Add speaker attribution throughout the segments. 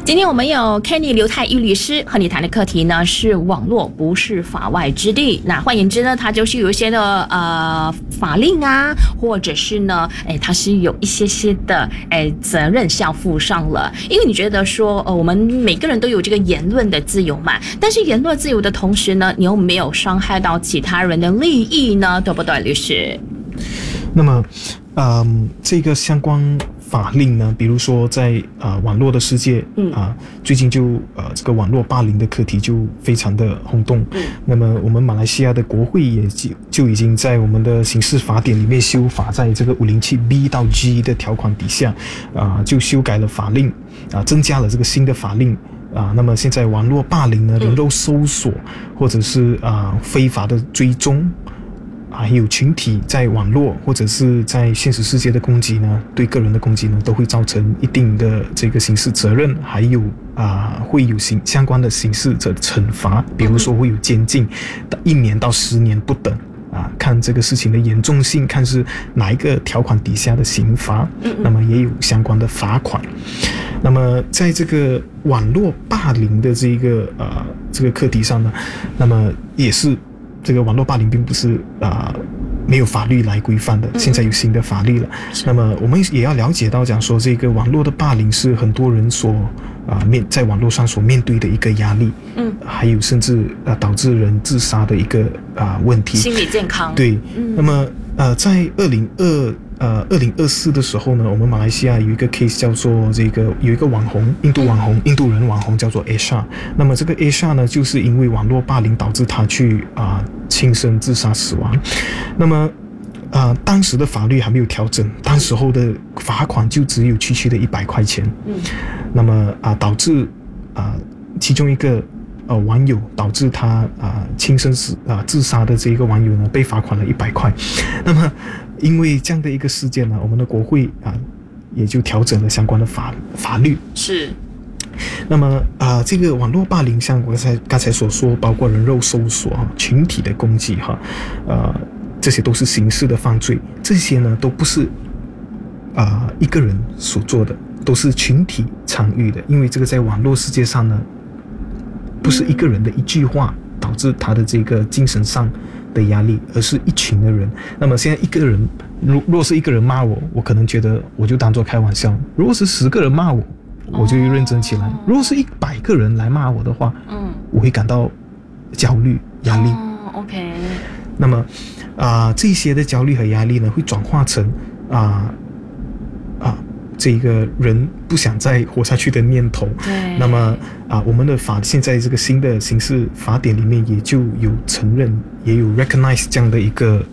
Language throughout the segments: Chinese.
Speaker 1: 今天我们有 Kenny 刘太一律师和你谈的课题呢是网络不是法外之地。那换言之呢，它就是有一些的法令啊，或者是呢，它是有一些的责任是要负上了。因为你觉得说我们每个人都有这个言论的自由嘛，但是言论自由的同时呢，你又没有伤害到其他人的利益呢，对不对，律师？
Speaker 2: 那么，这个相关法令呢，比如说在网络的世界最近就这个网络霸凌的课题就非常的轰动。那么我们马来西亚的国会也就已经在我们的刑事法典里面修法，在这个 507B 到 G 的条款底下就修改了法令增加了这个新的法令那么现在网络霸凌呢，人肉搜索或者是非法的追踪还有群体在网络或者是在现实世界的攻击呢，对个人的攻击呢，都会造成一定的这个刑事责任，还有会有相关的刑事的惩罚，比如说会有监禁1年到10年不等看这个事情的严重性，看是哪一个条款底下的刑罚，那么也有相关的罚款。那么在这个网络霸凌的这个课题上呢，那么也是这个网络霸凌并不是没有法律来规范的，现在有新的法律了。那么我们也要了解到，讲说这个网络的霸凌是很多人所在网络上所面对的一个压力，还有甚至导致人自杀的一个问题，
Speaker 1: 心理健康。
Speaker 2: 对，那么在2024的时候呢，我们马来西亚有一个 case 叫做有一个网红，印度人网红叫做 Asha。那么这个 Asha 呢，就是因为网络霸凌导致他去轻生自杀死亡。那么当时的法律还没有调整，当时候的罚款就只有区区的100块钱。那么导致其中一个网友导致他轻生自杀的这个网友呢，被罚款了100块。那么因为这样的一个事件呢，我们的国会也就调整了相关的法律。
Speaker 1: 是。
Speaker 2: 那么这个网络霸凌，像我刚才所说，包括人肉搜索群体的攻击这些都是刑事的犯罪。这些呢都不是一个人所做的，都是群体参与的。因为这个在网络世界上呢，不是一个人的一句话导致他的这个精神上的压力，而是一群的人。那么现在一个人，若是一个人骂我可能觉得我就当作开玩笑；如果是10个人骂我就认真起来；如果是100个人来骂我的话，我会感到焦虑、压力。
Speaker 1: OK。
Speaker 2: 那么这些的焦虑和压力呢，会转化成这个人不想再活下去的念头。
Speaker 1: 对。
Speaker 2: 那么我们的现在这个新的刑事法典里面也就有承认，也有 recognize 这样的一个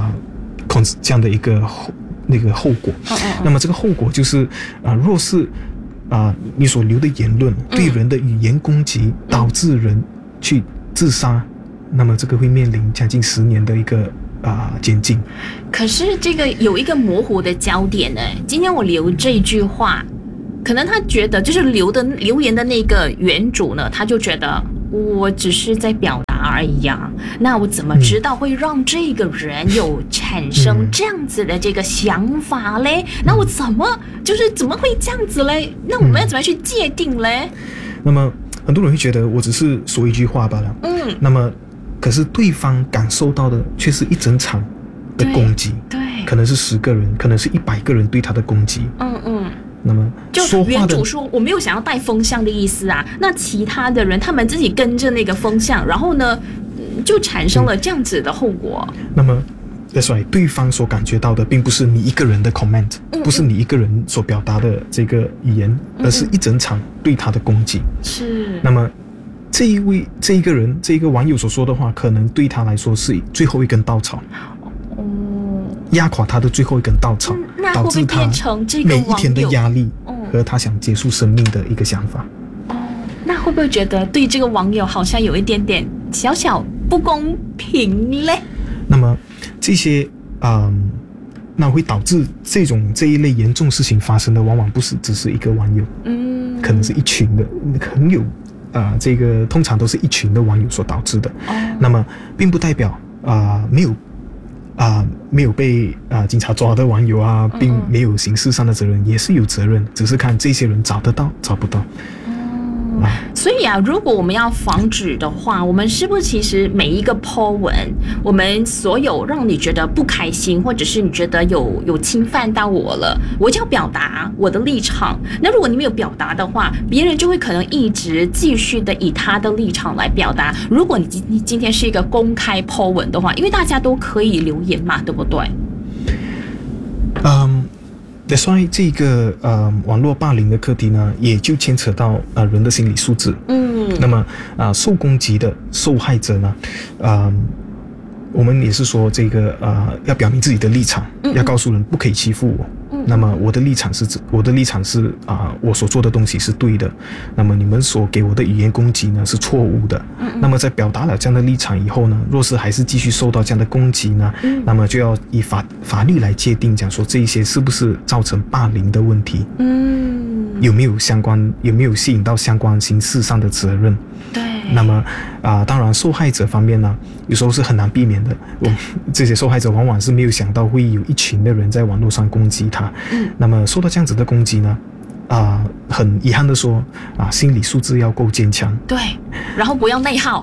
Speaker 2: 那个后果。那么这个后果就是若是你所留的言论对人的语言攻击导致人去自杀，那么这个会面临将近10年的一个监禁。
Speaker 1: 可是这个有一个模糊的焦点呢。今天我留这句话，可能他觉得就是留言的那个原主呢，他就觉得我只是在表达而已啊，那我怎么知道会让这个人有产生这样子的这个想法嘞？那我怎么会这样子嘞？那我们要怎么去界定嘞？
Speaker 2: 那么很多人会觉得我只是说一句话罢了。那么可是对方感受到的却是一整场的攻击。对，可能是10个人，可能是100个人对他的攻击。那么
Speaker 1: 就原主说我没有想要带风向的意思啊，那其他的人他们自己跟着那个风向，然后呢就产生了这样子的后果。
Speaker 2: 那么that's right， 对方所感觉到的并不是你一个人的 comment，不是你一个人所表达的这个语言，而是一整场对他的攻击。
Speaker 1: 是。
Speaker 2: 那么这一个网友所说的话，可能对他来说是最后一根稻草。压垮他的最后一根稻草，导致他每一天的压力和他想结束生命的一个想法。
Speaker 1: 那会不会觉得对这个网友好像有一点点小小不公平嘞？
Speaker 2: 那么这些那会导致这一类严重事情发生的，往往不是只是一个网友，可能是一群的，很有这个通常都是一群的网友所导致的。那么并不代表没有被警察抓的网友并没有刑事上的责任，也是有责任，只是看这些人找得到找不到。
Speaker 1: 所以啊，如果我们要防止的话，我们是不是其实每一个 po 文，我们所有让你觉得不开心，或者是你觉得有侵犯到我了，我就要表达我的立场。那如果你没有表达的话，别人就会可能一直继续的以他的立场来表达。如果你今天是一个公开 po 文的话，因为大家都可以留言嘛，对不对
Speaker 2: ？That's why 这个网络霸凌的课题呢，也就牵扯到人的心理素质。那么受攻击的受害者呢，我们也是说这个要表明自己的立场，要告诉人不可以欺负我。那么我的立场是我所做的东西是对的，那么你们所给我的语言攻击呢是错误的。那么在表达了这样的立场以后呢，若是还是继续受到这样的攻击呢，那么就要以法律来界定，讲说这一些是不是造成霸凌的问题，有没有吸引到相关刑事上的责任。
Speaker 1: 对。
Speaker 2: 那么当然受害者方面呢，有时候是很难避免的。这些受害者往往是没有想到会有一群的人在网络上攻击他。那么受到这样子的攻击呢，很遗憾的说心理素质要够坚强。
Speaker 1: 对，然后不要内耗。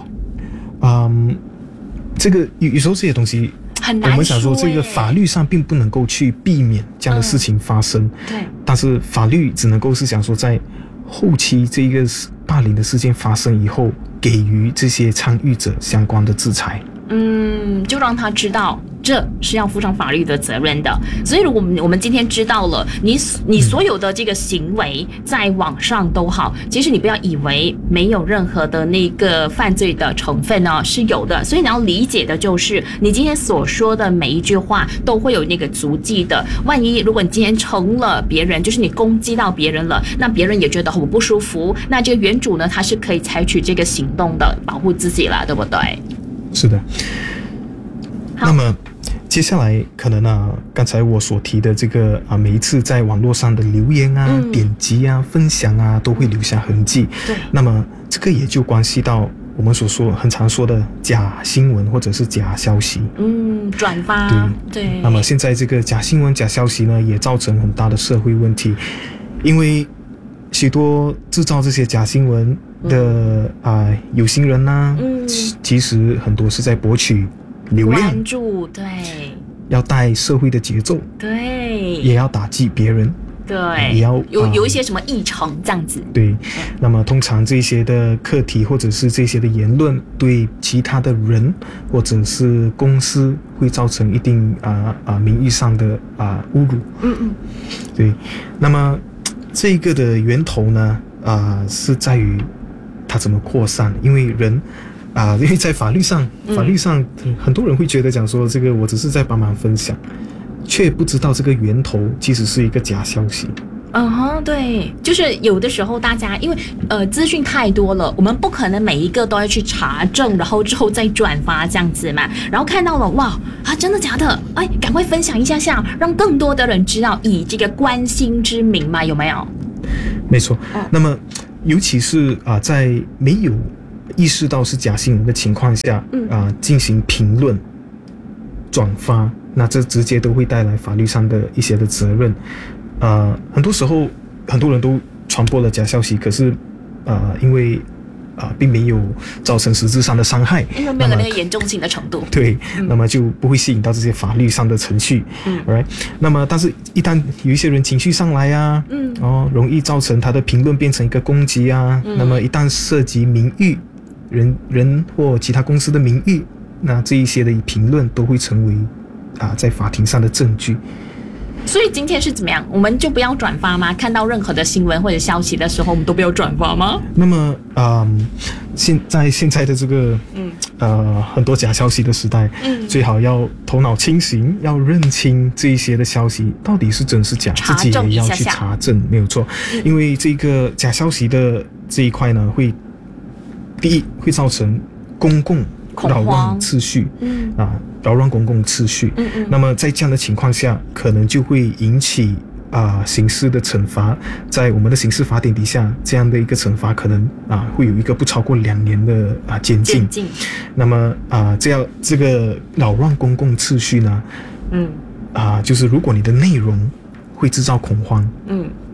Speaker 2: 这个有时候这些东西
Speaker 1: 很难说。
Speaker 2: 我们想说，这个法律上并不能够去避免这样的事情发生。
Speaker 1: 对。
Speaker 2: 但是法律只能够是想说，在后期这个霸凌的事件发生以后，给予这些参与者相关的制裁。
Speaker 1: 就让他知道这是要负上法律的责任的。所以如果我们今天知道了你所有的这个行为在网上都好，其实你不要以为没有任何的那个犯罪的成分呢，是有的。所以你要理解的就是你今天所说的每一句话都会有那个足迹的。万一如果你今天成了别人，就是你攻击到别人了，那别人也觉得很不舒服，那这个原主呢，他是可以采取这个行动的，保护自己啦，对不对？
Speaker 2: 是的。那么接下来可能刚才我所提的这个每一次在网络上的留言点击分享都会留下痕迹。
Speaker 1: 对。
Speaker 2: 那么这个也就关系到我们很常说的假新闻或者是假消息。
Speaker 1: 转发。对。
Speaker 2: 那么现在这个假新闻假消息呢，也造成很大的社会问题，因为许多制造这些假新闻的有心人其实很多是在博取流量
Speaker 1: 关注。对。
Speaker 2: 要带社会的节奏。
Speaker 1: 对。
Speaker 2: 也要打击别人。
Speaker 1: 对。
Speaker 2: 也要
Speaker 1: 有一些什么议程这样子。
Speaker 2: 对。那么通常这些的课题或者是这些的言论对其他的人或者是公司会造成一定名誉上的侮辱。对。那么这个的源头呢是在于它怎么扩散，因为人因为在法律上很多人会觉得讲说这个我只是在帮忙分享，却不知道这个源头其实是一个假消息。
Speaker 1: 对，就是有的时候大家因为资讯太多了，我们不可能每一个都要去查证，然后之后再转发这样子嘛。然后看到了哇真的假的，赶快分享一下，让更多的人知道，以这个关心之名嘛，有没有？
Speaker 2: 没错。那么尤其是在没有意识到是假新闻的情况下进行评论转发，那这直接都会带来法律上的一些的责任。很多时候很多人都传播了假消息，可是因为并没有造成实质上的伤害，
Speaker 1: 因为没有那个严重性的程度。
Speaker 2: 对。那么就不会吸引到这些法律上的程序。Right？ 那么但是一旦有一些人情绪上来容易造成他的评论变成一个攻击那么一旦涉及名誉人或其他公司的名誉，那这一些的评论都会成为在法庭上的证据。
Speaker 1: 所以今天是怎么样？我们就不要转发吗？看到任何的新闻或者消息的时候，我们都不要转发吗？
Speaker 2: 那么现在的这个很多假消息的时代，最好要头脑清醒，要认清这一些的消息到底是真是假，自己也要去查证，没有错。因为这个假消息的这一块呢，第一会造成公共扰乱秩序，扰乱公共秩序。那么在这样的情况下，可能就会引起刑事的惩罚。在我们的刑事法典底下，这样的一个惩罚可能会有一个不超过2年的监禁。那么这个扰乱公共秩序呢，就是如果你的内容会制造恐慌，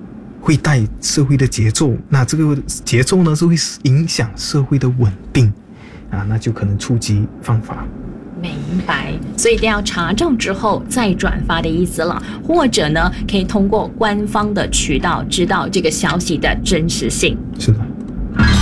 Speaker 2: 会带社会的节奏，那这个节奏呢是会影响社会的稳定啊，那就可能触及犯法。
Speaker 1: 明白，所以一定要查证之后再转发的意思了，或者呢，可以通过官方的渠道知道这个消息的真实性。
Speaker 2: 是的。